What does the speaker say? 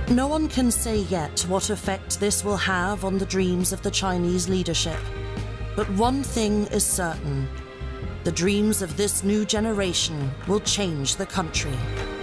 No one can say yet what effect this will have on the dreams of the Chinese leadership. But one thing is certain: the dreams of this new generation will change the country.